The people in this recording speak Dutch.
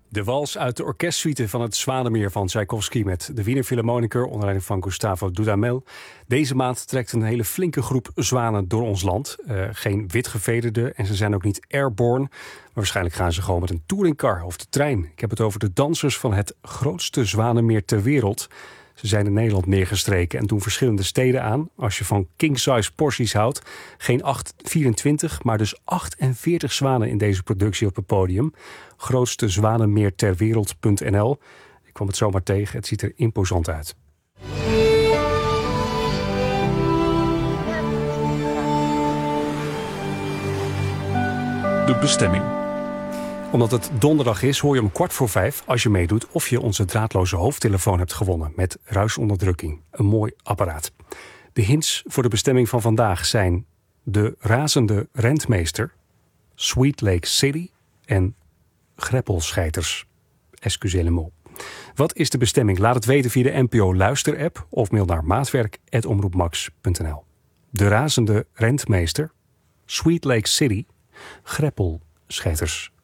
De wals uit de orkestsuite van het Zwanemeer van Tchaikovsky met de Wiener Philharmoniker onder leiding van Gustavo Dudamel. Deze maand trekt een hele flinke groep zwanen door ons land. Geen witgevederde en ze zijn ook niet airborne. Maar waarschijnlijk gaan ze gewoon met een touringcar of de trein. Ik heb het over de dansers van het grootste zwanenmeer ter wereld. Ze zijn in Nederland neergestreken en doen verschillende steden aan. Als je van king-size porties houdt, geen 24, maar dus 48 zwanen in deze productie op het podium. Grootste zwanenmeer ter wereld.nl. Ik kwam het zomaar tegen, het ziet er imposant uit. De bestemming. Omdat het donderdag is, hoor je om 4:15 als je meedoet of je onze draadloze hoofdtelefoon hebt gewonnen met ruisonderdrukking. Een mooi apparaat. De hints voor de bestemming van vandaag zijn de razende rentmeester, Sweet Lake City en greppelscheiters. Excusez-le mot. Wat is de bestemming? Laat het weten via de NPO Luister-app of mail naar maatwerk@omroepmax.nl. De razende rentmeester, Sweet Lake City, greppelscheiters.